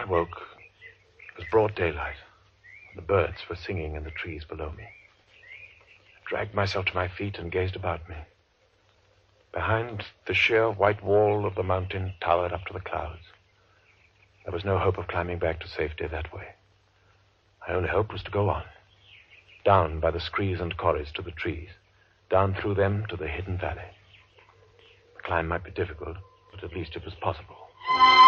woke, it was broad daylight. The birds were singing in the trees below me. I dragged myself to my feet and gazed about me. Behind, the sheer white wall of the mountain towered up to the clouds. There was no hope of climbing back to safety that way. My only hope was to go on. Down by the screes and corries to the trees. Down through them to the hidden valley. The climb might be difficult, but at least it was possible.